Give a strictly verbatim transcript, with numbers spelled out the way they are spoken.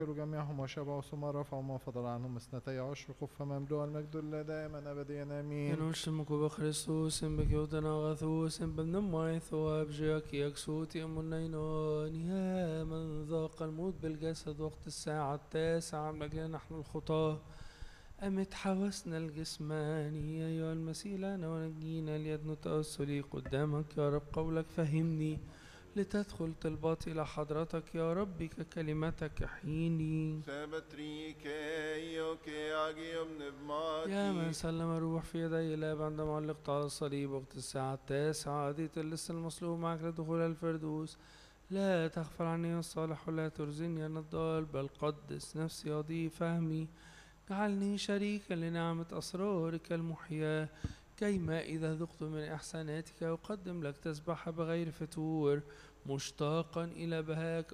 جميعهم وشبعوا ثم رفعوا ما فضل عنهم اثنتي عشر خفة مملوء المجد لله دائما أبديا آمين. ينوشمك بخريستوس بكيوتنا غثوس بنمايث وابجيك يكسوتي منينون يا من ذاق الموت بالجسد وقت الساعة التاسعة من أجلنا نحن الخطاة أمت حوسنا الجسماني أيها المسيح لنا ونجينا ليد نتأصلي قدامك يا رب قولك فهمني لتدخل طلباتي إلى حضرتك يا ربي ككلمتك احييني. يا من سلم الروح في يدي الآب عندما علقت على الصليب وقت الساعة التاسعة أديت اللص المصلوب معك لدخول الفردوس لا تغفل عني الصالح ولا ترزني أنا الضال بل قدس نفسي أضيء فهمي جعلني شريكا لنعمة أسرارك المحياة كيما إذا ذقت من إحساناتك أقدم لك تسبح بغير فتور مشتاقا إلى بهاك